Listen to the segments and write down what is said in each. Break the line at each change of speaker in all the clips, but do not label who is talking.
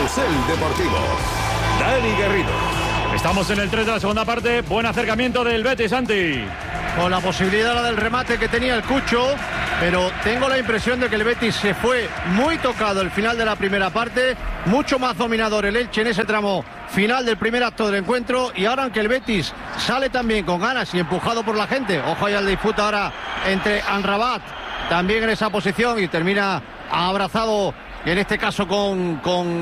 Carrusel Deportivo. Dani Garrido.
Estamos en el 3 de la segunda parte. Buen acercamiento del Betis, Santi.
Con la posibilidad del remate que tenía el Cucho, pero tengo la impresión de que el Betis se fue muy tocado el final de la primera parte, mucho más dominador el Elche en ese tramo final del primer acto del encuentro, y ahora aunque el Betis sale también con ganas y empujado por la gente, ojo ahí al disputa ahora entre Amrabat, también en esa posición, y termina abrazado en este caso con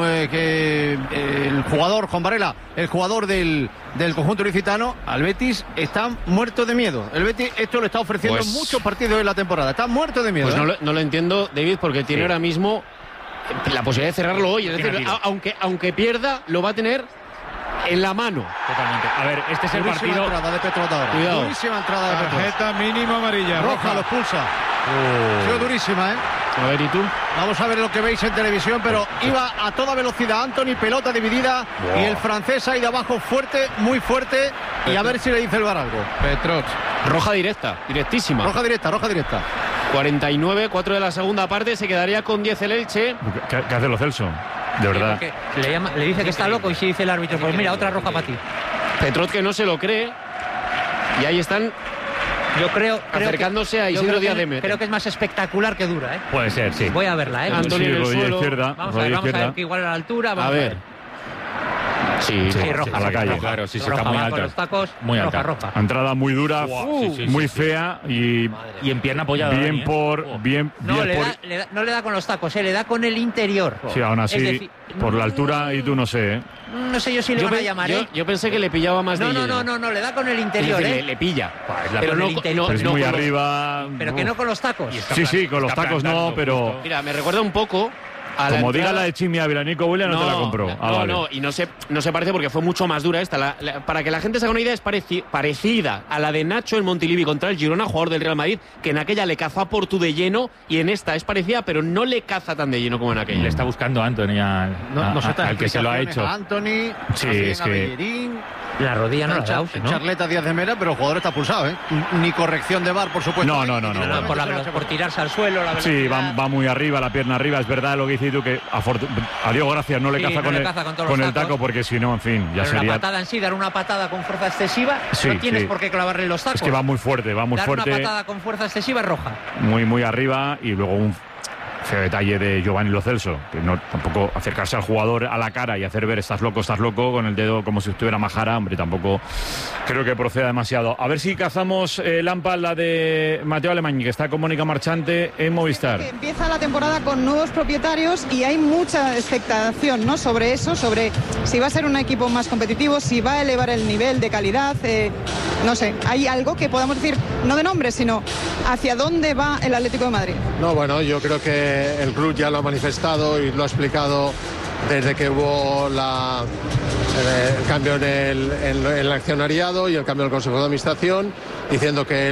el jugador Juan Varela, el jugador del conjunto ilicitano. Al Betis están muertos de miedo. El Betis esto lo está ofreciendo en muchos partidos de la temporada. Está muerto de miedo.
Pues no lo entiendo, David, porque tiene ahora mismo la posibilidad de cerrarlo hoy. Es decir, aunque pierda, lo va a tener en la mano.
Totalmente. A ver, este es el
durísima
partido.
Entrada de Petrot ahora.
Cuidado.
Durísima entrada de Petrot.
Tarjeta mínima amarilla.
Roja, lo expulsa. Ha sido durísima, ¿eh?
A ver, ¿y tú?
Vamos a ver lo que veis en televisión, pero iba a toda velocidad Antony, pelota dividida, y el francés ha ido abajo fuerte, muy fuerte, y a ver si le dice el VAR algo.
Petrot.
Roja directa, directísima.
Roja directa.
49, 4 de la segunda parte, se quedaría con 10 el Elche.
¿Qué hace lo Celso? De verdad.
Le dice que está loco, y si dice el árbitro, pues mira, otra roja para ti.
Petrot que no se lo cree, y ahí están
Yo creo
acercándose a Isidro Díaz de Mera.
Creo que es más espectacular que dura, ¿eh?
Puede ser, sí.
Voy a verla, ¿eh?
Antonio en el
rodilla
suelo.
izquierda.
Vamos a ver que igual a la altura. Vamos
A ver. Sí,
roja.
A la calle.
Claro, sí,
roja,
está muy
va
alta.
con los tacos,
Muy alta.
roja.
Entrada muy dura, muy fea y
en pierna apoyada.
bien
Dani,
por... Bien
No,
por...
no le da con los tacos, le da con el interior.
Sí, aún así,
Es decir,
por la altura y tú no sé, ¿eh?
No sé yo si le van a llamar, ¿eh?
Yo pensé que le pillaba más de lleno.
No, le da con el interior,
Es decir,
¿eh?
le pilla.
Pero
no,
el interior.
Es
no
muy
con los-
arriba...
Pero que no con los tacos.
Sí, con los tacos no, pero...
Mira, me recuerda un poco a la
Como diga
entrada-
la de Chimi Ávila, Nico Williams no te la compró. Vale.
Y no se parece porque fue mucho más dura esta. Para que la gente se haga una idea, es parecida a la de Nacho en Montilivi contra el Girona, jugador del Real Madrid, que en aquella le cazó a Portu de lleno, y en esta es parecida, pero no le caza tan de lleno como en aquella.
Le está buscando a Anthony al que se lo ha hecho.
A Anthony,
Sí,
también
es
a
que-
Bellerín,
La rodilla no la ha dado, ¿no?
Charleta Díaz de Mera, pero el jugador está pulsado, ¿eh? Ni corrección de VAR, por supuesto.
No.
Por tirarse al suelo, la
Sí,
velocidad.
va muy arriba, la pierna arriba. Es verdad lo que dices tú, que a Diego Gracias no le
Sí,
caza
no
con
le
el,
caza con todos
con
los
el taco,
tacos.
porque si no, en fin, ya
Pero
sería...
la patada en sí, dar una patada con fuerza excesiva,
Sí,
no tienes
sí.
por qué clavarle los tacos.
Es que va muy fuerte,
Dar una
fuerte,
patada con fuerza excesiva es roja.
muy arriba, y luego un feo detalle de Giovanni Lo Celso, que no tampoco acercarse al jugador a la cara y hacer ver estás loco, con el dedo como si estuviera majara, hombre, tampoco creo que proceda demasiado. A ver si cazamos Lampa, la de Mateo Alemany, que está con Mónica Marchante en Movistar.
Empieza la temporada con nuevos propietarios y hay mucha expectación, ¿no? Sobre eso, sobre si va a ser un equipo más competitivo, si va a elevar el nivel de calidad, no sé, hay algo que podamos decir, no de nombre, sino hacia dónde va el Atlético de Madrid.
No, bueno, yo creo que el club ya lo ha manifestado y lo ha explicado desde que hubo el cambio en el accionariado y el cambio del Consejo de Administración, diciendo que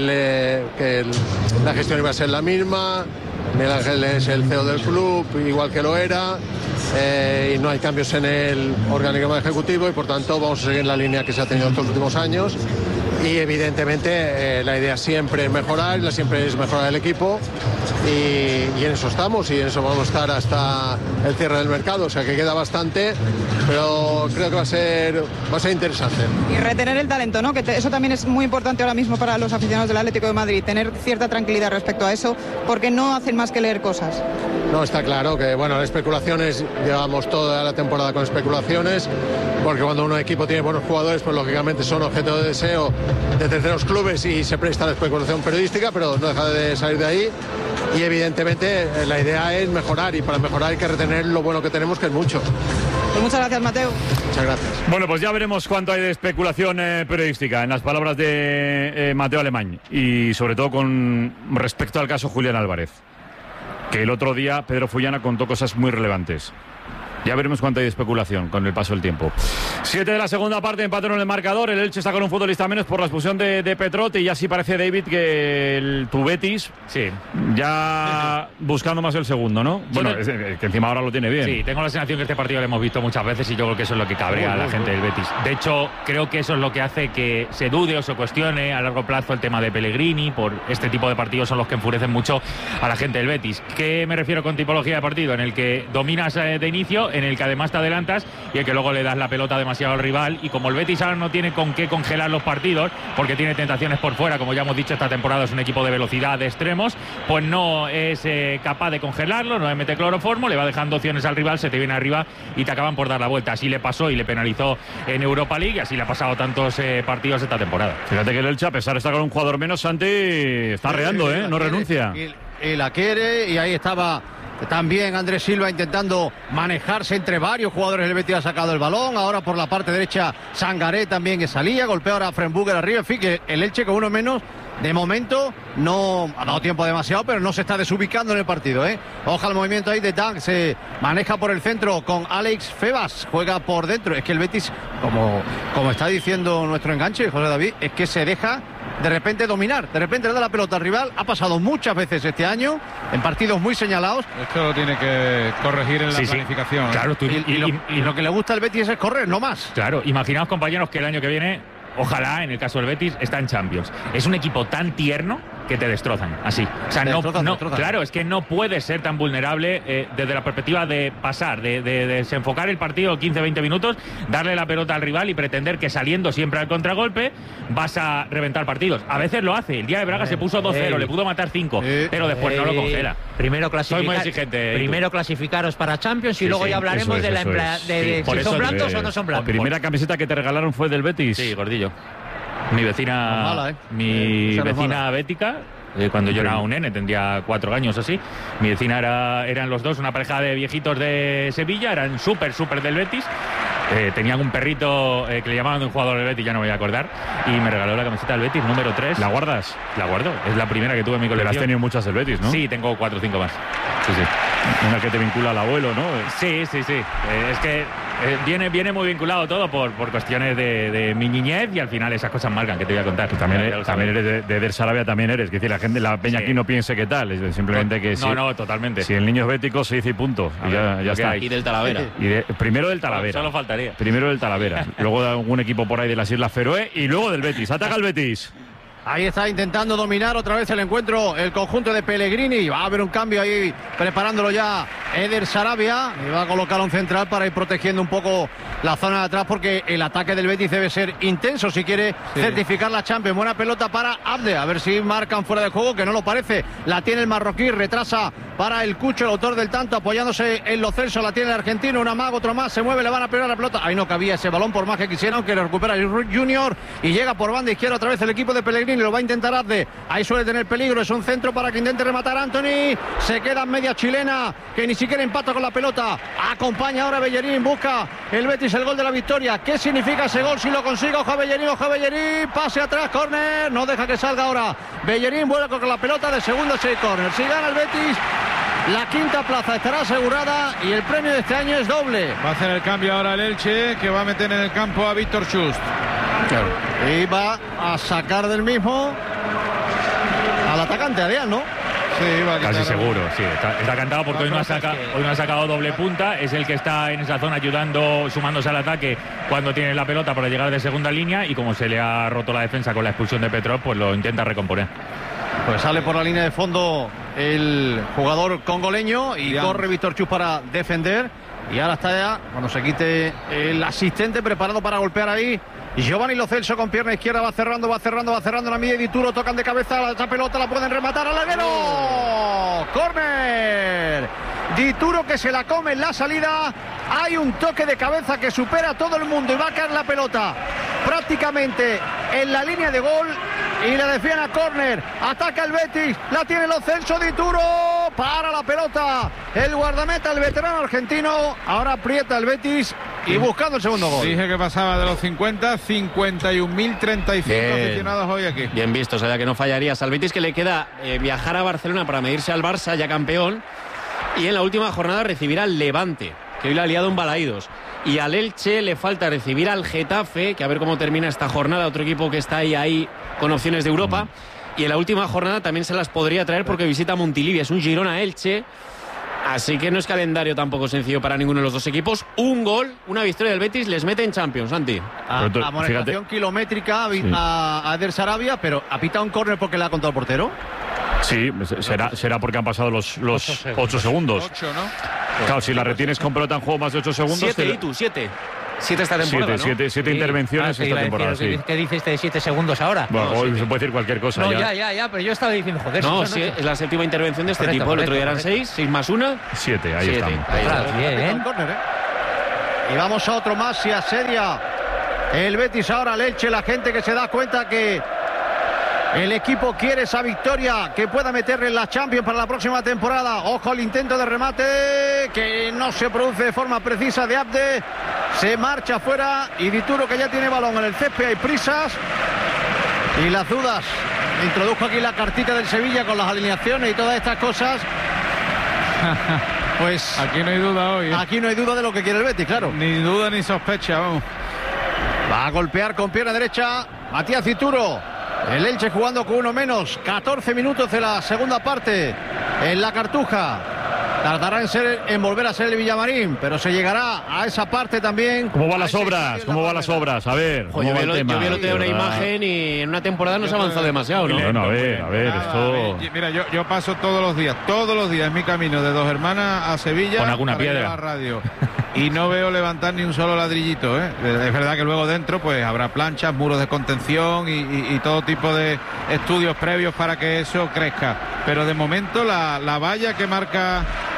la gestión iba a ser la misma. Miguel Ángel es el CEO del club, igual que lo era, y no hay cambios en el organigrama ejecutivo, y por tanto vamos a seguir la línea que se ha tenido estos últimos años. Y evidentemente la idea siempre es mejorar, siempre es mejorar el equipo, y en eso estamos, y en eso vamos a estar hasta el cierre del mercado, o sea que queda bastante, pero creo que va a ser interesante.
Y retener el talento, ¿no? Que eso también es muy importante ahora mismo para los aficionados del Atlético de Madrid, tener cierta tranquilidad respecto a eso, porque no hacen más que leer cosas.
No, está claro que, bueno, las especulaciones, llevamos toda la temporada con especulaciones, porque cuando un equipo tiene buenos jugadores, pues lógicamente son objeto de deseo de terceros clubes y se presta a la especulación periodística, pero no deja de salir de ahí. Y evidentemente la idea es mejorar, y para mejorar hay que retener lo bueno que tenemos, que es mucho.
Pues muchas gracias, Mateo.
Muchas gracias.
Bueno, pues ya veremos cuánto hay de especulación periodística en las palabras de Mateo Alemany, y sobre todo con respecto al caso Julián Álvarez, que el otro día Pedro Fullana contó cosas muy relevantes. Ya veremos cuánto hay de especulación con el paso del tiempo. 7 de la segunda parte, empate en el marcador. El Elche está con un futbolista menos por la expulsión de Petrot, y ya sí parece, David, que tu Betis ya buscando más el segundo, ¿no? Bueno, que encima ahora lo tiene bien.
Sí, tengo la sensación que este partido lo hemos visto muchas veces, y yo creo que eso es lo que cabrea a la gente del Betis. De hecho, creo que eso es lo que hace que se dude o se cuestione a largo plazo el tema de Pellegrini. Por este tipo de partidos son los que enfurecen mucho a la gente del Betis. ¿Qué me refiero con tipología de partido? En el que dominas de inicio, en el que además te adelantas y el que luego le das la pelota demasiado al rival. Y como el Betis ahora no tiene con qué congelar los partidos, porque tiene tentaciones por fuera, como ya hemos dicho, esta temporada es un equipo de velocidad, de extremos, pues no es capaz de congelarlo, no le mete cloroformo, le va dejando opciones al rival, se te viene arriba y te acaban por dar la vuelta. Así le pasó y le penalizó en Europa League, y así le ha pasado tantos partidos esta temporada.
Fíjate que el Elche, a pesar de estar con un jugador menos, Santi está arreando, no renuncia.
Y la quiere, y ahí estaba también Andrés Silva intentando manejarse entre varios jugadores. El Betis ha sacado el balón, ahora por la parte derecha Sangaré también que salía, golpea ahora a Frenburger arriba. En fin, que el Elche con uno menos de momento no ha dado tiempo demasiado, pero no se está desubicando en el partido, Oja el movimiento ahí de Dank, se maneja por el centro con Alex Febas, juega por dentro. Es que el Betis, como está diciendo nuestro enganche, José David, es que se deja de repente dominar, de repente le da la pelota al rival. Ha pasado muchas veces este año en partidos muy señalados.
Esto lo tiene que corregir en la planificación.
Claro,
y lo que le gusta al Betis es correr, no más.
Claro, imaginaos, compañeros, que el año que viene, ojalá, en el caso del Betis, está en Champions. Es un equipo tan tierno que te destrozan, así. O sea, destrozan. Claro, es que no puedes ser tan vulnerable desde la perspectiva de pasar, de desenfocar el partido 15-20 minutos, darle la pelota al rival y pretender que saliendo siempre al contragolpe vas a reventar partidos. A veces lo hace. El día de Braga se puso 2-0, le pudo matar 5, pero después no lo congela.
Primero
Soy muy exigente.
Primero clasificaros para Champions y luego ya hablaremos de si son blancos o no son blancos.
La primera camiseta que te regalaron fue del Betis.
Sí, Gordillo. Mi vecina, vecina bética, cuando yo era un nene, tendría 4 años así. Mi vecina eran los dos, una pareja de viejitos de Sevilla, eran súper del Betis. Tenían un perrito que le llamaban de un jugador del Betis, ya no me voy a acordar, y me regaló la camiseta del Betis, número 3.
¿La guardas?
La guardo, es la primera que tuve en mi colección.
Pero has tenido muchas del Betis, ¿no?
Sí, tengo 4 o 5 más. Sí.
Una que te vincula al abuelo, ¿no?
Sí. Es que viene muy vinculado todo por cuestiones de mi niñez, y al final esas cosas marcan, que te voy a contar.
También eres de Eder Sarabia, también eres. Es decir, la gente, la peña aquí no piense que tal, es simplemente que
No, totalmente.
Si el niño es bético, se dice y punto. Y ya está.
Y del Talavera.
Primero del Talavera.
Solo faltaría.
Primero del Talavera. Luego de algún equipo por ahí de las Islas Feroe y luego del Betis. Ataca el Betis.
Ahí está intentando dominar otra vez el encuentro el conjunto de Pellegrini. Va a haber un cambio ahí, preparándolo ya Eder Sarabia. Y va a colocar un central para ir protegiendo un poco la zona de atrás, porque el ataque del Betis debe ser intenso si quiere certificar la Champions. Buena pelota para Abde, a ver si marcan fuera de juego, que no lo parece. La tiene el marroquí, retrasa para el Cucho, el autor del tanto, apoyándose en Lo Celso. La tiene el argentino, una más, otro más, se mueve, le van a pegar la pelota. Ahí no cabía ese balón por más que quisieran, que lo recupera el Junior y llega por banda izquierda otra vez el equipo de Pellegrini. Lo va a intentar Abde, ahí suele tener peligro, es un centro para que intente rematar Anthony. Se queda en media chilena, que ni siquiera empata con la pelota. Acompaña ahora Bellerín, busca el Betis el gol de la victoria. ¿Qué significa ese gol si lo consigue? Ojo a Bellerín, pase atrás, córner, no deja que salga ahora. Bellerín vuelve con la pelota de segunda, 6 córner. Si gana el Betis, la quinta plaza estará asegurada y el premio de este año es doble.
Va a hacer el cambio ahora el Elche, que va a meter en el campo a Víctor Schust.
Claro. Y va a sacar del mismo al atacante, Adrián, ¿no?
Sí, va a
casi seguro, sí. Está cantado porque hoy no ha sacado doble punta. Es el que está en esa zona ayudando, sumándose al ataque cuando tiene la pelota para llegar de segunda línea, y como se le ha roto la defensa con la expulsión de Petrov, pues lo intenta recomponer.
Pues sale por la línea de fondo el jugador congoleño y corre Víctor Schust para defender. Y ahora está ya, cuando se quite el asistente, preparado para golpear ahí Giovanni Lo Celso con pierna izquierda, va cerrando la media de Dituro, tocan de cabeza, esa pelota la pueden rematar al larguero. ¡Córner! Dituro que se la come en la salida. Hay un toque de cabeza que supera a todo el mundo y va a caer la pelota prácticamente en la línea de gol y la desvían a córner. Ataca el Betis, la tiene Lo Celso, Dituro, para la pelota el guardameta, el veterano argentino. Ahora aprieta el Betis y buscando el segundo gol.
Dije que pasaba de los 50, 51.035 aficionados hoy aquí.
Bien visto, o sea, que no fallarías. Al Betis que le queda viajar a Barcelona para medirse al Barça, ya campeón, y en la última jornada recibir al Levante, que hoy le ha liado en Balaídos. Y al Elche le falta recibir al Getafe, que a ver cómo termina esta jornada, otro equipo que está ahí con opciones de Europa. Y en la última jornada también se las podría traer porque visita Montilivi, es un Girona-Elche. Así que no es calendario tampoco sencillo para ninguno de los dos equipos. Un gol, una victoria del Betis les mete en Champions, Santi.
Amonestación kilométrica a Eder Sarabia, pero ¿ha pitado un córner porque le ha contado el portero?
Sí, será porque han pasado los 8 segundos.
8, ¿no?
Claro, si la retienes con pelota en juego más de 8 segundos...
7 esta temporada,
siete intervenciones esta temporada, sí.
¿Qué dice este de 7 segundos ahora?
Bueno, hoy se puede decir cualquier cosa.
No, ya, pero yo estaba diciendo, joder.
No, sí, es la séptima intervención de este tipo. El otro día eran 6 más 1.
7, ahí estamos.
Bien, Y vamos a otro más, si asedia el Betis ahora al Elche, la gente que se da cuenta que el equipo quiere esa victoria que pueda meterle en la Champions para la próxima temporada. Ojo al intento de remate que no se produce de forma precisa de Abde. Se marcha fuera y Dituro, que ya tiene balón en el césped, hay prisas y las dudas. Introdujo aquí la cartita del Sevilla con las alineaciones y todas estas cosas. Pues
aquí no hay duda hoy.
Aquí no hay duda de lo que quiere el Betis, claro.
Ni duda ni sospecha, vamos.
Va a golpear con pierna derecha Matías Dituro. El Elche jugando con uno menos. 14 minutos de la segunda parte en la Cartuja. Tardará en volver a ser el Villamarín, pero se llegará a esa parte también.
¿Cómo van las obras? ¿Cómo van las obras? A ver, ¿cómo va el tema?
Yo vi el otro día una imagen y en una temporada no se ha avanzado demasiado, ¿no?
Bueno, a ver, esto...
Mira, yo paso todos los días en mi camino de Dos Hermanas a Sevilla.
Con alguna piedra.
A la radio. Y no veo levantar ni un solo ladrillito, ¿eh? Es verdad que luego dentro pues habrá planchas, muros de contención y todo tipo de estudios previos para que eso crezca. Pero de momento la valla que marca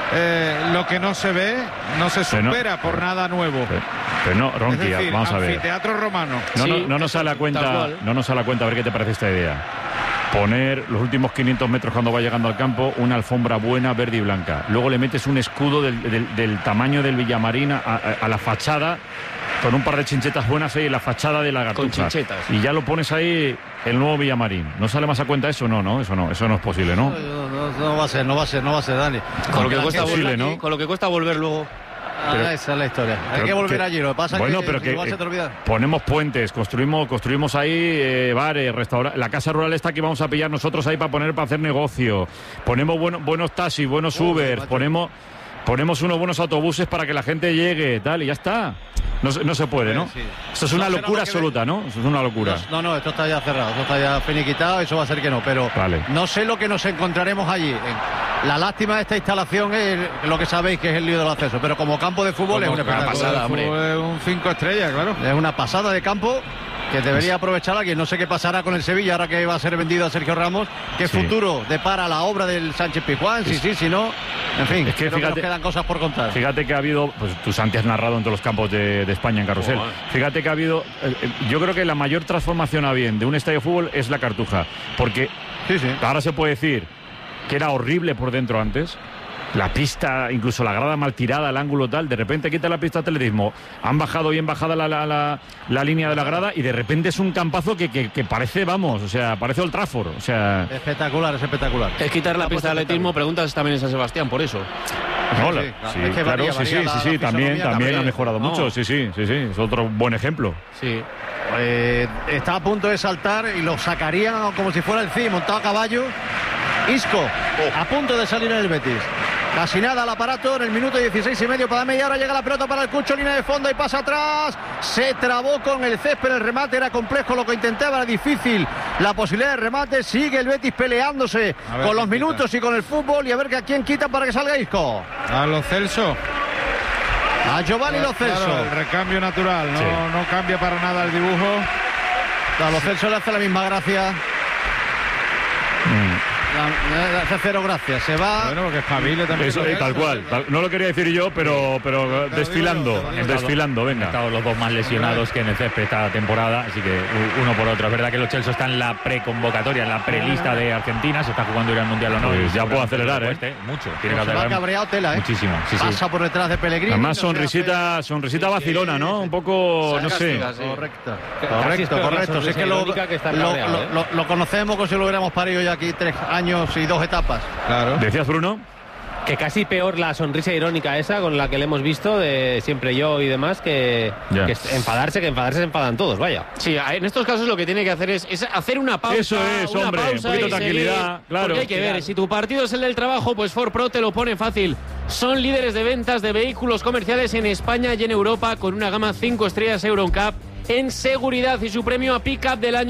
lo que no se ve no se supera por nada nuevo.
Pero no, Ronqui,
es decir,
vamos a ver.
Anfiteatro romano.
No nos sale a cuenta, a ver qué te parece esta idea. Poner los últimos 500 metros cuando va llegando al campo una alfombra buena, verde y blanca. Luego le metes un escudo del tamaño del Villamarín a la fachada, con un par de chinchetas buenas ahí en la fachada de la Cartuja. Y ya lo pones ahí el nuevo Villamarín. ¿No sale más a cuenta eso? No, eso no es posible, ¿no?
No va a ser, Dani.
Con lo que cuesta volver, ¿no? Con lo que cuesta volver luego.
Esa es la historia. Hay que volver allí. Lo que pasa es que igual se te olvida.
Ponemos puentes, construimos ahí bares, restaurantes. La casa rural está que vamos a pillar nosotros ahí para hacer negocio. Ponemos buenos taxis, buenos Ubers, ponemos unos buenos autobuses para que la gente llegue, tal, y ya está. No se puede, ¿no? Sí. Esto es una locura absoluta, ¿no? Eso es una locura.
No, esto está ya cerrado, esto está ya finiquitado, eso va a ser que no, pero no sé lo que nos encontraremos allí. La lástima de esta instalación es lo que sabéis que es el lío del acceso, pero como campo de fútbol es una
pasada, hombre. Es un 5 estrellas, claro.
Es una pasada de campo que debería aprovechar alguien. No sé qué pasará con el Sevilla ahora que va a ser vendido a Sergio Ramos. ¿Qué futuro depara la obra del Sánchez Pizjuán? Si no. En fin, es que fíjate, nos quedan cosas por contar.
Fíjate que ha habido, pues tú Santi has narrado en todos los campos de España en Carrusel. Fíjate que ha habido, yo creo que la mayor transformación a bien de un estadio de fútbol es la Cartuja. Porque ahora se puede decir que era horrible por dentro antes. La pista, incluso la grada mal tirada, el ángulo tal, de repente quita la pista de atletismo, han bajado bien bajada la línea de la grada y de repente es un campazo que parece, parece Old Trafford, o sea...
Espectacular.
Es quitar la pista de atletismo, preguntas también en San Sebastián, por eso.
Sí, también ha mejorado mucho, sí, es otro buen ejemplo.
Sí. Está a punto de saltar y lo sacarían como si fuera el CI, montado a caballo. Isco, a punto de salir en el Betis. Casi nada al aparato en el minuto 16 y medio para media. Ahora llega la pelota para el Cucho, línea de fondo y pasa atrás. Se trabó con el césped, el remate era complejo, lo que intentaba era difícil. La posibilidad de remate, sigue el Betis peleándose con los minutos y con el fútbol y a ver a quién quitan para que salga Isco.
A Lo Celso.
A Giovanni Lo Celso.
Claro, el recambio natural, no cambia para nada el dibujo.
A Lo Celso le hace la misma gracia. Hace cero gracias, se va.
Bueno, porque espabile también.
Eso, tal cual. No lo quería decir yo, pero desfilando, venga.
Han estado los dos más lesionados que en el césped esta temporada, así que uno por otro. Es verdad que los Chelsea están en la preconvocatoria, en la prelista de Argentina, se está jugando ir al Mundial o no.
Pues ya puedo acelerar,
mucho. Tiene que acelerar. Cabreado tela,
muchísimo.
Pasa por detrás de Pellegrini.
Además sonrisita vacilona, ¿no? Un poco, no sé.
Correcto. Si es que lo conocemos como si lo hubiéramos parido ya aquí 3 años y 2 etapas.
Claro. ¿Decías, Bruno?
Que casi peor la sonrisa irónica esa con la que le hemos visto de siempre yo y demás que enfadarse se enfadan todos, vaya.
Sí, en estos casos lo que tiene que hacer es hacer una pausa.
Eso es, hombre, un poquito de tranquilidad, claro.
Porque hay que ver, si tu partido es el del trabajo, pues Ford Pro te lo pone fácil. Son líderes de ventas de vehículos comerciales en España y en Europa con una gama 5 estrellas Euro NCAP en seguridad y su premio a Pickup del año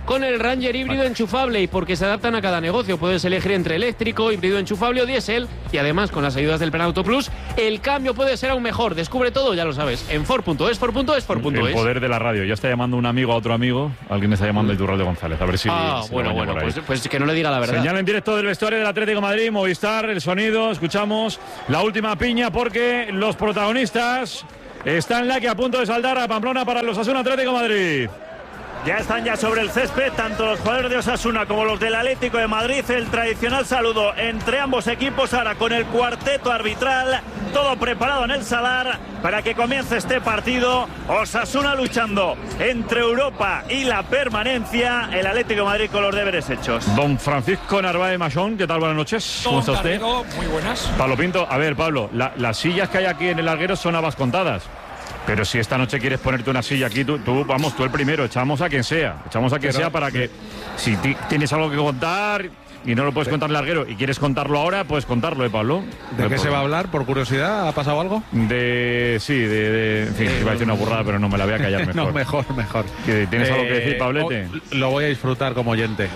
con el Ranger híbrido enchufable y porque se adaptan a cada negocio. Puedes elegir entre eléctrico, híbrido enchufable o diésel y además con las ayudas del Plan Auto Plus el cambio puede ser aún mejor. Descubre todo, ya lo sabes, en Ford.es, Ford.es, Ford.es.
El poder de la radio. Ya está llamando un amigo a otro amigo. Alguien está llamando a Iturralde González. A ver si...
bueno, pues que no le diga la verdad.
Señal en directo del vestuario del Atlético de Madrid, Movistar, el sonido. Escuchamos la última piña porque los protagonistas están aquí a punto de saltar a Pamplona para el Osasuna Atlético de Madrid.
Ya están sobre el césped, tanto los jugadores de Osasuna como los del Atlético de Madrid. El tradicional saludo entre ambos equipos, ahora con el cuarteto arbitral, todo preparado en el Sadar para que comience este partido. Osasuna luchando entre Europa y la permanencia, el Atlético de Madrid con los deberes hechos.
Don Francisco Narváez Machón, ¿qué tal? Buenas noches. ¿Cómo está usted?
Muy buenas.
Pablo Pinto, a ver, Pablo, las sillas que hay aquí en el larguero son habas contadas. Pero si esta noche quieres ponerte una silla aquí, tú el primero, echamos a quien sea para que si tienes algo que contar y no lo puedes contar en larguero y quieres contarlo ahora, puedes contarlo, Pablo.
¿De qué se va a hablar? Por curiosidad, ¿ha pasado algo?
En fin, iba a decir una burrada, pero no me la voy a callar mejor.
No, mejor.
¿Tienes algo que decir, Pablete?
Lo voy a disfrutar como oyente.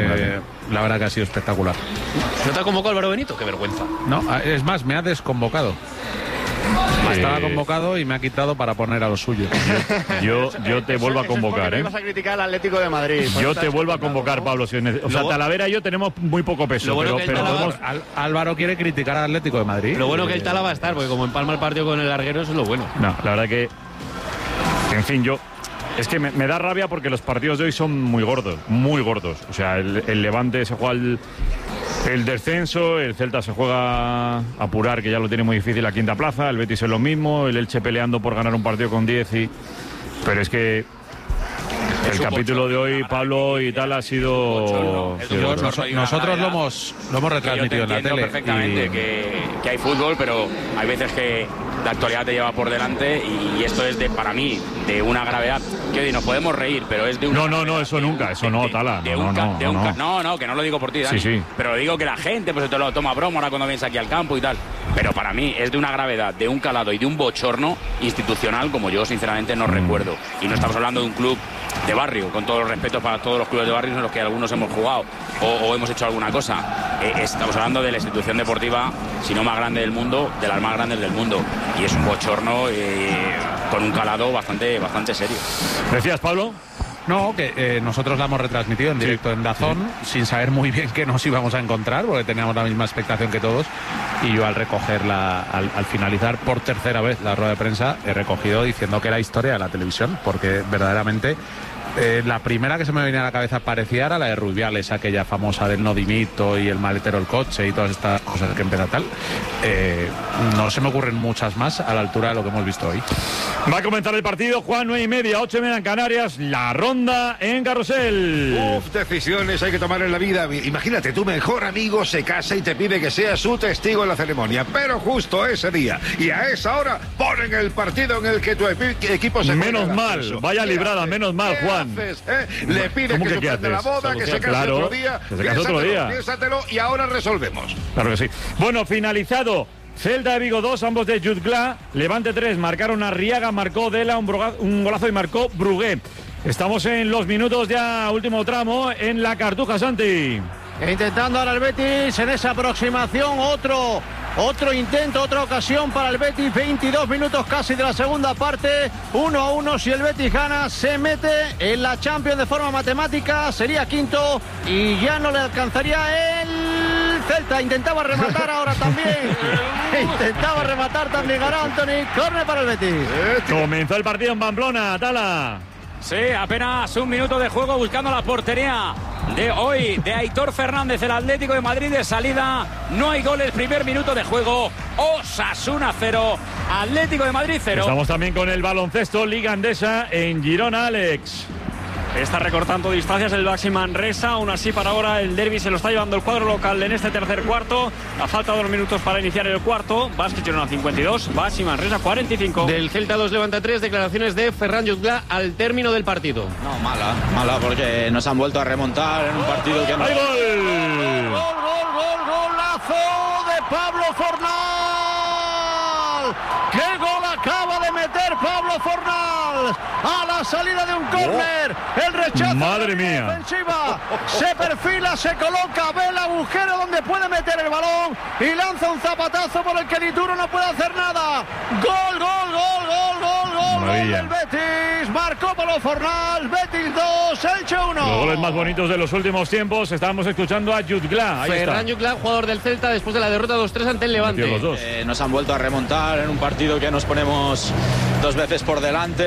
La verdad que ha sido espectacular.
¿No te ha convocado Álvaro Benito? Qué vergüenza.
No, es más, me ha desconvocado. Estaba convocado y me ha quitado para poner a los suyos.
Yo te vuelvo a convocar,
Ibas a criticar al Atlético de Madrid.
Yo te vuelvo a convocar, Pablo. O sea, Talavera y yo tenemos muy poco peso. Pero
Álvaro quiere criticar al Atlético de Madrid.
Lo bueno que el Tala va a estar, porque como empalma el partido con el larguero, eso es lo bueno.
No, la verdad que... En fin, es que me da rabia porque los partidos de hoy son muy gordos. O sea, el Levante se juega el descenso, el Celta se juega a apurar, que ya lo tiene muy difícil, la quinta plaza, el Betis es lo mismo, el Elche peleando por ganar un partido con 10 Pero es que el capítulo de hoy, Pablo y tal, ha sido...
Nosotros lo hemos retransmitido en la tele.
Perfectamente que hay fútbol, pero hay veces que la actualidad te lleva por delante y esto es para mí de una gravedad que nos podemos reír, pero es de una...
No, eso nunca, Tala.
No, que no lo digo por ti, Dani,
sí.
Pero lo digo que la gente pues te lo toma broma ahora cuando vienes aquí al campo y tal, pero para mí es de una gravedad, de un calado y de un bochorno institucional como yo sinceramente no recuerdo. Y no estamos hablando de un club de barrio, con todos los respetos para todos los clubes de barrio en los que algunos hemos jugado o hemos hecho alguna cosa. Estamos hablando de la institución deportiva, si no más grande del mundo, de las más grandes del mundo, y es un bochorno con un calado bastante serio.
¿Decías, Pablo?
No, que nosotros la hemos retransmitido en directo en DAZN, sin saber muy bien qué nos íbamos a encontrar, porque teníamos la misma expectación que todos, y yo al recogerla, al finalizar por tercera vez la rueda de prensa, he recogido diciendo que era historia de la televisión, porque verdaderamente la primera que se me venía a la cabeza parecía era la de Rubiales, aquella famosa del no dimito y el maletero el coche y todas estas cosas que empieza tal. No se me ocurren muchas más a la altura de lo que hemos visto hoy.
Va a comenzar el partido, Juan, 9:30, 8:30 en Canarias, la ronda en Carrusel.
Decisiones hay que tomar en la vida. Imagínate, tu mejor amigo se casa y te pide que seas su testigo en la ceremonia, pero justo ese día y a esa hora ponen el partido en el que tu equipo se...
Menos mal, vaya librada, menos mal, Juan.
Le pide que suspenda la boda, que se case otro día. Piénsatelo y ahora resolvemos.
Claro que sí. Bueno, finalizado. Celta de Vigo 2, ambos de Jutgla. Levante 3, marcaron Arriaga, marcó Dela, un golazo y marcó Brugué. Estamos en los minutos ya, último tramo, en la Cartuja, Santi.
Intentando ahora el Betis en esa aproximación, otro intento, otra ocasión para el Betis, 22 minutos casi de la segunda parte, 1-1, si el Betis gana se mete en la Champions de forma matemática, sería quinto y ya no le alcanzaría el Celta, intentaba rematar ahora también, ganó Anthony, córner para el Betis.
Comenzó el partido en Pamplona, Tala.
Sí, apenas un minuto de juego buscando la portería de hoy de Aitor Fernández, el Atlético de Madrid de salida. No hay goles, primer minuto de juego. Osasuna 0, Atlético de Madrid 0.
Estamos también con el baloncesto, Liga Endesa en Girona, Alex.
Está recortando distancias el Baxi Manresa. Aún así, para ahora el derbi se lo está llevando el cuadro local en este tercer cuarto. A falta de 2 minutos para iniciar el cuarto. Básquet Girona 52, Baxi Manresa 45.
Del Celta 2 Levante 3, declaraciones de Ferran Jutgla al término del partido.
No, mala porque nos han vuelto a remontar en un partido que no...
¡Hay gol!
¡Golazo de Pablo Fornal! ¡Qué gol acaba de meter Pablo Pablo Fornals a la salida de un córner. El rechazo.
Madre mía.
Defensiva. Se perfila, se coloca, ve el agujero donde puede meter el balón y lanza un zapatazo por el que Dituro no puede hacer nada. Gol, gol, gol, gol, gol, gol, gol del Betis. Marcó Pablo Fornals. Betis 2, Elche 1.
Los goles más bonitos de los últimos tiempos. Estábamos escuchando a Jutgla.
Ferran Jutgla, jugador del Celta, después de la derrota 2-3 ante el Levante.
Nos han vuelto a remontar en un partido que nos ponemos 2 veces por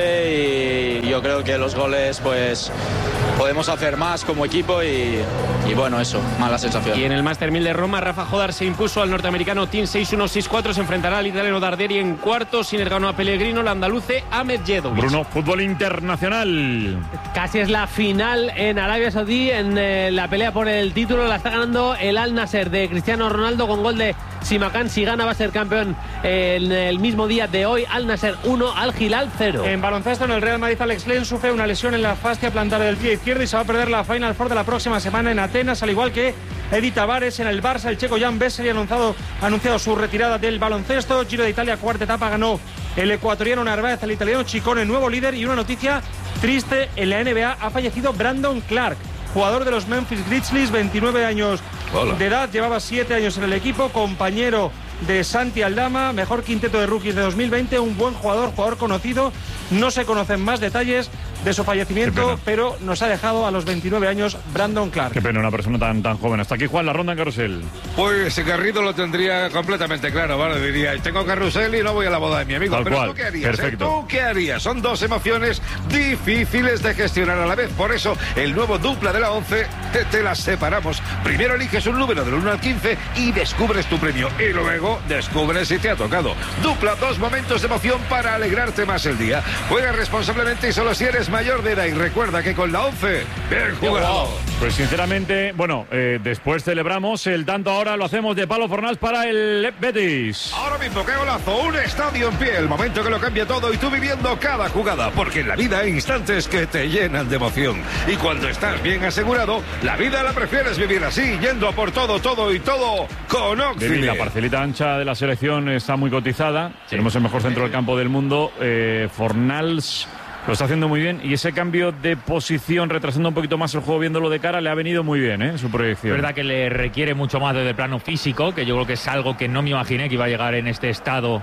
delante y yo creo que los goles pues podemos hacer más como equipo y bueno, eso, mala sensación.
Y en el Master 1000 de Roma, Rafa Jodar se impuso al norteamericano Team 6-1-6-4, se enfrentará al italiano Darderi en cuartos, Sinner ganó a Pellegrino, el andaluce Ahmed Jedovic.
Bruno, fútbol internacional.
Casi es la final en Arabia Saudí, en la pelea por el título, la está ganando el Al Nasser de Cristiano Ronaldo con gol de Simakan. Si gana va a ser campeón en el mismo día de hoy. Al Nasser 1, Al Hilal 0.
En baloncesto, en el Real Madrid, Alex Len sufre una lesión en la fascia plantar del pie izquierdo y se va a perder la Final Four de la próxima semana en Atenas, al igual que Edi Tavares. En el Barça, el checo Jan Vesely ha anunciado su retirada del baloncesto. Giro de Italia, cuarta etapa, ganó el ecuatoriano Narváez, el italiano Ciccone, nuevo líder. Y una noticia triste, en la NBA ha fallecido Brandon Clark, jugador de los Memphis Grizzlies, 29 años de edad, llevaba 7 años en el equipo, compañero de Santi Aldama, mejor quinteto de rookies de 2020, un buen jugador conocido. No se conocen más detalles de su fallecimiento, pero nos ha dejado a los 29 años Brandon Clark.
Qué pena, una persona tan joven. Hasta aquí, Juan, la ronda en carrusel.
Pues Garrido lo tendría completamente claro, ¿vale? Diría, tengo carrusel y no voy a la boda de mi amigo.
Tal
pero
cual.
¿tú qué harías?
Perfecto.
¿Tú qué harías? Son dos emociones difíciles de gestionar a la vez. Por eso, el nuevo dupla de la 11 te las separamos. Primero eliges un número del 1 al 15 y descubres tu premio. Y luego descubres si te ha tocado. Dupla, 2 momentos de emoción para alegrarte más el día. Juega responsablemente y solo si eres mayor de edad. Y recuerda que con la 11, bien jugado.
Pues sinceramente, bueno, después celebramos el tanto, ahora lo hacemos de Pablo Fornals para el Betis.
Ahora mismo, qué golazo, un estadio en pie, el momento que lo cambia todo y tú viviendo cada jugada, porque en la vida hay instantes que te llenan de emoción. Y cuando estás bien asegurado, la vida la prefieres vivir así, yendo a por todo con Oxide.
La parcelita ancha de la selección está muy cotizada. Tenemos el mejor centro del campo del mundo. Fornals lo está haciendo muy bien y ese cambio de posición, retrasando un poquito más el juego, viéndolo de cara, le ha venido muy bien, su proyección.
Es verdad que le requiere mucho más desde el plano físico, que yo creo que es algo que no me imaginé que iba a llegar en este estado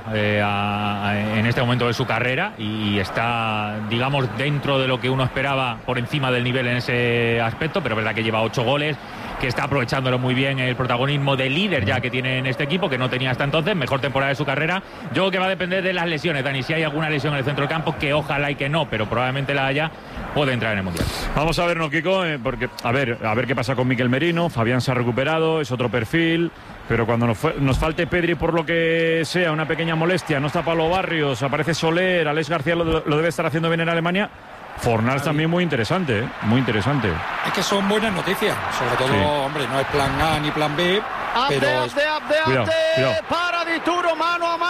en este momento de su carrera, y está, digamos, dentro de lo que uno esperaba, por encima del nivel en ese aspecto, pero es verdad que lleva 8 goles, que está aprovechándolo muy bien, el protagonismo de líder ya que tiene en este equipo, que no tenía hasta entonces, mejor temporada de su carrera. Yo creo que va a depender de las lesiones, Dani, si hay alguna lesión en el centro del campo, que ojalá y que no, pero probablemente la haya, puede entrar en el Mundial.
Vamos a ver, ¿no, Kiko? Porque a ver qué pasa con Miquel Merino. Fabián se ha recuperado, es otro perfil, pero cuando nos falte Pedri por lo que sea, una pequeña molestia, no está Pablo Barrios, aparece Soler, Alex García lo debe estar haciendo bien en Alemania. Fornals también muy interesante, muy interesante.
Es que son buenas noticias, sobre todo, hombre, no es plan A ni plan B, pero...
Cuidado.
Para Dituro, mano a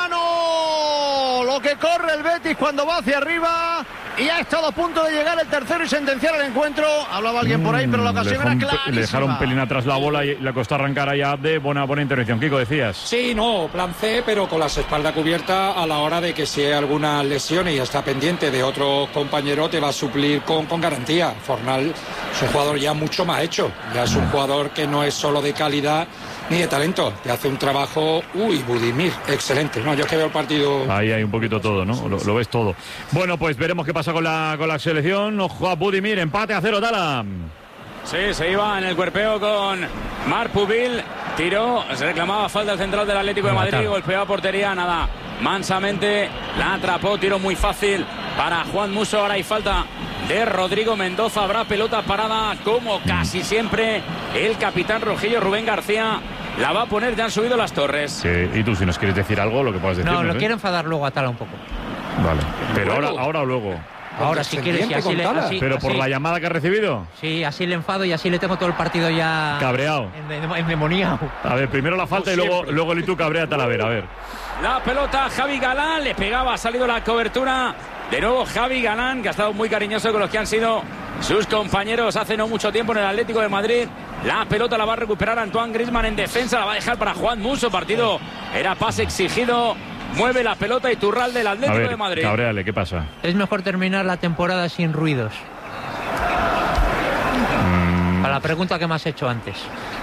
mano, lo que corre el Betis cuando va hacia arriba, y ha estado a punto de llegar el tercero y sentenciar el encuentro. Hablaba alguien por ahí, pero la ocasión era clarísima.
Le dejaron un pelín atrás la bola y le costó arrancar allá Abde. Buena intervención. Kiko, decías.
Sí, no, plan C, pero con las espaldas cubiertas a la hora de que si hay alguna lesión y está pendiente de otro compañero, te va a suplir con garantía. Fornals es un jugador ya mucho más hecho, ya es un jugador que no es solo de calidad ni de talento, te hace un trabajo, Budimir, excelente. No, yo es que veo el partido.
Ahí hay un poquito todo, ¿no? Lo ves todo. Bueno, pues veremos qué pasa con la selección. Ojo a Budimir, empate a 0, Tala.
Sí, se iba en el cuerpeo con Marc Pubil, tiró, se reclamaba falta el central del Atlético de Madrid, golpeó a portería, nada, mansamente la atrapó, tiro muy fácil para Juan Musso. Ahora hay falta de Rodrigo Mendoza, habrá pelota parada como casi siempre. El capitán rojillo Rubén García la va a poner, ya han subido las torres.
Sí, y tú, si nos quieres decir algo, lo que puedas decir.
No, lo quiero enfadar luego a Tala un poco.
Vale, pero ahora o luego.
Ahora, si quieres,
¿Pero por la llamada que ha recibido?
Sí, así le enfado y así le tengo todo el partido ya...
Cabreado.
Endemoniado.
A ver, primero la falta y luego el Itu cabrea a Talavera, a ver.
La pelota, Javi Galán, le pegaba, ha salido la cobertura. De nuevo Javi Galán, que ha estado muy cariñoso con los que han sido sus compañeros hace no mucho tiempo en el Atlético de Madrid. La pelota la va a recuperar Antoine Griezmann en defensa, la va a dejar para Juan Musso. Partido era pase exigido mueve la pelota Iturralde del Atlético de Madrid.
Cabréale, ¿qué pasa?
Es mejor terminar la temporada sin ruidos. A la pregunta que me has hecho antes.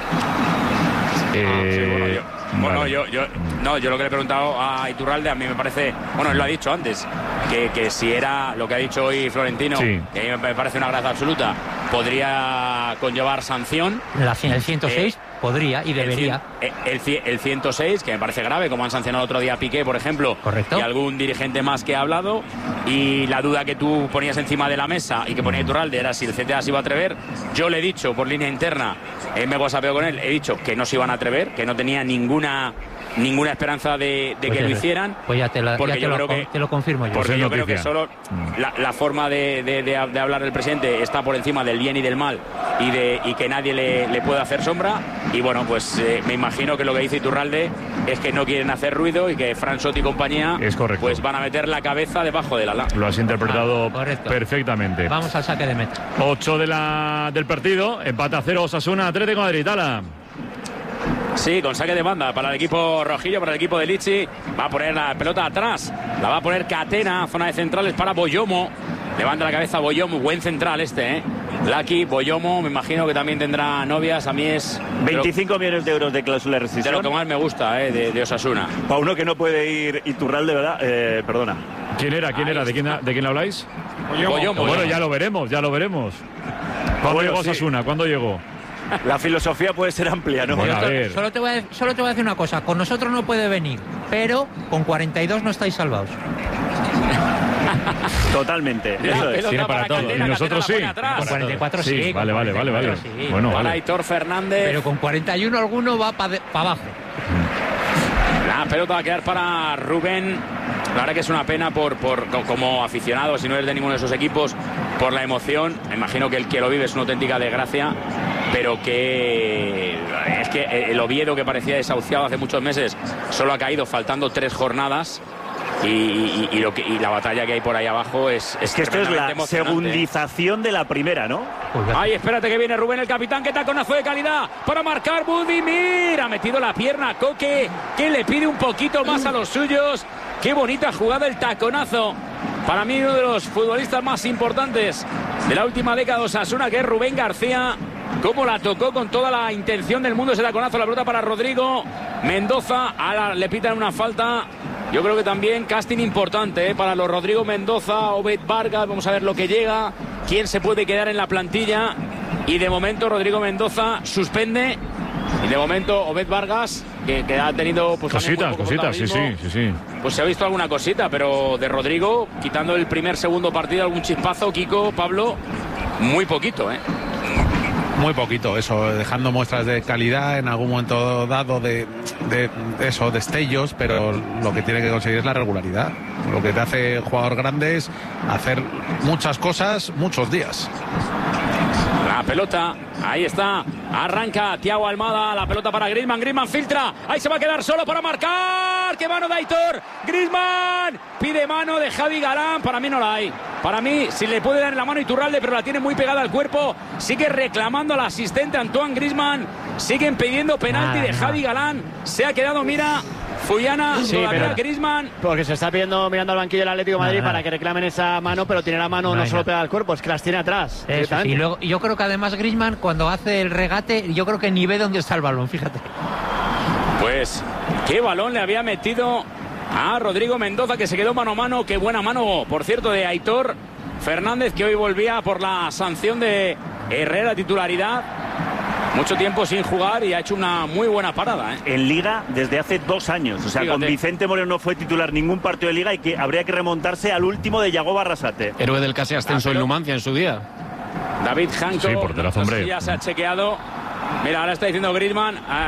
Yo lo que le he preguntado a Iturralde, a mí me parece, él lo ha dicho antes, que si era lo que ha dicho hoy Florentino, que a mí me parece una gracia absoluta, podría conllevar sanción.
El 106 podría y debería.
El 106, que me parece grave, como han sancionado otro día a Piqué, por ejemplo.
Correcto.
Y algún dirigente más que ha hablado. Y la duda que tú ponías encima de la mesa y que ponía Iturralde era si el CTA se iba a atrever. Yo le he dicho por línea interna, me he whatsappeo con él, he dicho que no se iban a atrever, que no tenía ninguna esperanza de que lo hicieran.
Pues ya te lo confirmo yo.
Porque yo creo que solo la forma de hablar del presidente está por encima del bien y del mal y que nadie le pueda hacer sombra. Y bueno, pues me imagino que lo que dice Iturralde es que no quieren hacer ruido y que Fran Sot y compañía pues van a meter la cabeza debajo del ala.
Lo has interpretado perfectamente.
Vamos al saque de meta.
8 del partido, empate a 0 Osasuna, Atlético de Madrid. Ala.
Sí, con saque de banda para el equipo rojillo, para el equipo de Lichi. Va a poner la pelota atrás. La va a poner Catena, zona de centrales para Boyomo. Levanta la cabeza Boyomo, buen central Lucky, Boyomo, me imagino que también tendrá novias. A mí es
25 millones de euros de cláusula de rescisión.
De lo que más me gusta, de Osasuna.
Para uno que no puede ir Iturralde, ¿verdad? Perdona.
¿Quién era? ¿De quién habláis?
Boyomo.
Bueno, ya lo veremos. ¿Cuándo llegó Osasuna? ¿Cuándo llegó?
La filosofía puede ser amplia, ¿no?
Bueno,
solo te voy a decir una cosa. Con nosotros no puede venir, pero con 42 no estáis salvados.
Totalmente. Eso es.
Tiene para todo. Y nosotros sí.
Con 44 sí.
Vale.
Sí.
Bueno,
para Aitor Fernández.
Pero con 41 alguno va para abajo.
La pelota va a quedar para Rubén. La verdad que es una pena como aficionado, si no eres de ninguno de esos equipos, por la emoción. Me imagino que el que lo vive es una auténtica desgracia, pero que es que el Oviedo, que parecía desahuciado hace muchos meses, solo ha caído faltando 3 jornadas. Y la batalla que hay por ahí abajo es
que esto es la segundización de la primera, ¿no?
Ay, espérate que viene Rubén, el capitán, que taconazo de calidad para marcar Budimir. Ha metido la pierna Coque, que le pide un poquito más a los suyos. Qué bonita jugada, el taconazo. Para mí uno de los futbolistas más importantes de la última década de Osasuna, que es Rubén García. Cómo la tocó con toda la intención del mundo ese taconazo. La pelota para Rodrigo Mendoza. Ahora le pitan una falta. Yo creo que también casting importante para los Rodrigo Mendoza, Obed Vargas. Vamos a ver lo que llega, quién se puede quedar en la plantilla. Y de momento Rodrigo Mendoza suspende. Y de momento Obed Vargas, que ha tenido pues
cositas, sí.
Pues se ha visto alguna cosita, pero de Rodrigo, quitando el segundo partido, algún chispazo, Kiko, Pablo, muy poquito,
Muy poquito, eso, dejando muestras de calidad en algún momento dado de destellos, pero lo que tiene que conseguir es la regularidad. Lo que te hace jugador grande es hacer muchas cosas muchos días.
La pelota, ahí está, arranca Thiago Almada, la pelota para Griezmann filtra, ahí se va a quedar solo para marcar. ¡Qué mano de Aitor! Griezmann pide mano de Javi Galán, para mí no la hay. Para mí, si le puede dar en la mano Iturralde, pero la tiene muy pegada al cuerpo. Sigue reclamando al asistente Antoine Griezmann. Siguen pidiendo penalti de Javi Galán. Se ha quedado, mira, Fuyana, todavía Griezmann.
Porque se está pidiendo mirando al banquillo del Atlético de Madrid para que reclamen esa mano, pero tiene la mano no solo pegada al cuerpo, es que las tiene atrás.
Y luego, yo creo que además Griezmann, cuando hace el regate, yo creo que ni ve dónde está el balón, fíjate.
Pues, qué balón le había metido a Rodrigo Mendoza, que se quedó mano a mano. Qué buena mano, por cierto, de Aitor Fernández, que hoy volvía por la sanción de Herrera, titularidad. Mucho tiempo sin jugar y ha hecho una muy buena parada.
En Liga desde hace 2 años. O sea, fíjate, con Vicente Moreno no fue titular ningún partido de Liga y que habría que remontarse al último de Yago Barrasate.
Héroe del casi ascenso en Numancia en su día.
David Hanco,
sí, porterazo, hombre.
Ya se ha chequeado. Mira, ahora está diciendo Griezmann,